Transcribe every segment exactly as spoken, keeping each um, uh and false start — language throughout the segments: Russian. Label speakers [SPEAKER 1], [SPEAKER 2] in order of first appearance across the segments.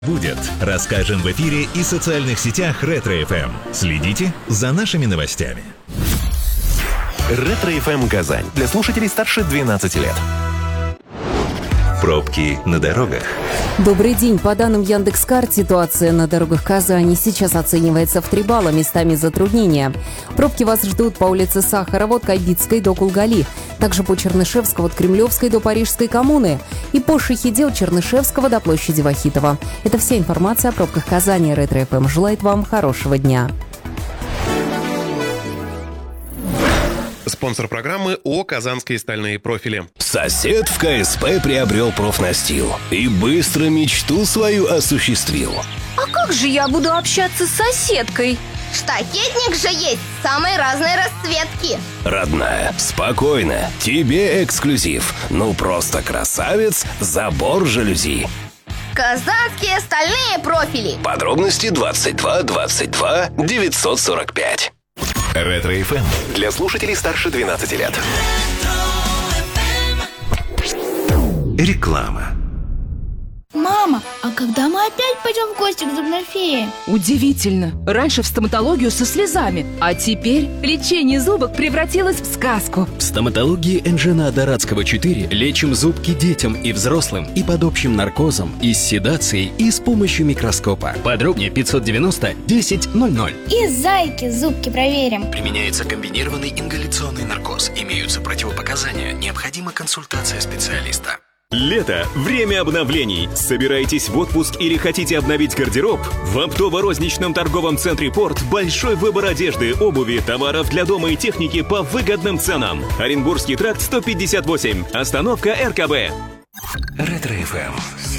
[SPEAKER 1] Будет. Расскажем в эфире и социальных сетях Ретро эф эм. Следите за нашими новостями.
[SPEAKER 2] Ретро эф эм Казань. Для слушателей старше двенадцати лет.
[SPEAKER 1] Пробки на дорогах.
[SPEAKER 3] Добрый день. По данным Яндекс.Карт, ситуация на дорогах Казани сейчас оценивается в три балла, местами затруднения. Пробки вас ждут по улице Сахарова от Кайдитской до Кулгали, также по Чернышевского от Кремлевской до Парижской коммуны и по Шахиде от Чернышевского до площади Вахитова. Это вся информация о пробках Казани. Ретро эф эм желает вам хорошего дня.
[SPEAKER 4] Спонсор программы ООО «Казанские стальные профили».
[SPEAKER 5] Сосед в ка эс пэ приобрел профнастил и быстро мечту свою осуществил.
[SPEAKER 6] А как же я буду общаться с соседкой?
[SPEAKER 7] Штакетник же есть самой разной расцветки.
[SPEAKER 5] Родная, спокойно, тебе эксклюзив. Ну просто красавец, забор жалюзи.
[SPEAKER 7] Казанские стальные профили.
[SPEAKER 5] Подробности двадцать два двадцать два девятьсот сорок пять.
[SPEAKER 2] Ретро эф эм. Для слушателей старше двенадцати лет.
[SPEAKER 1] Реклама.
[SPEAKER 8] Мама, а когда мы опять пойдем в гости к зубной фее?
[SPEAKER 9] Удивительно. Раньше в стоматологию со слезами, а теперь лечение зубок превратилось в сказку.
[SPEAKER 10] В стоматологии Энжена Дорадского четыре лечим зубки детям и взрослым и под общим наркозом, и с седацией, и с помощью микроскопа. Подробнее пятьсот девяносто десять ноль ноль.
[SPEAKER 8] И зайки зубки проверим.
[SPEAKER 10] Применяется комбинированный ингаляционный наркоз. Имеются противопоказания. Необходима консультация специалиста.
[SPEAKER 11] Лето – время обновлений. Собираетесь в отпуск или хотите обновить гардероб? В оптово-розничном торговом центре «Порт» большой выбор одежды, обуви, товаров для дома и техники по выгодным ценам. Оренбургский тракт сто пятьдесят восемь. Остановка эр ка бэ.
[SPEAKER 1] Ретро эф эм.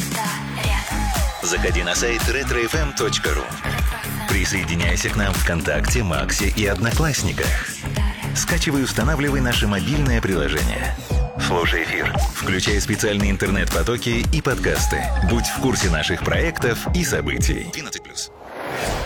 [SPEAKER 1] Заходи на сайт ретро эф эм точка ру. Присоединяйся к нам ВКонтакте, Максе и Одноклассниках. Скачивай и устанавливай наше мобильное приложение. Слушай эфир, включай специальные интернет-потоки и подкасты. Будь в курсе наших проектов и событий.